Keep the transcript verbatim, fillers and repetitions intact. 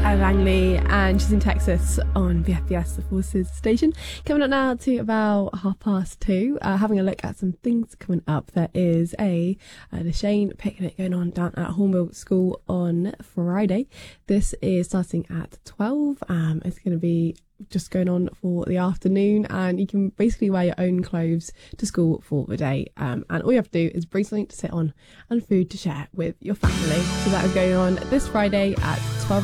Ella Langley, and she's in Texas on V F B S, the Forces station. Coming up now to about half past two, uh, having a look at some things coming up. There is a uh, the Shane picnic going on down at Hornbill School on Friday. This is starting at twelve. Um, it's going to be just going on for the afternoon, and you can basically wear your own clothes to school for the day, um, and all you have to do is bring something to sit on and food to share with your family. So that is going on this Friday at twelve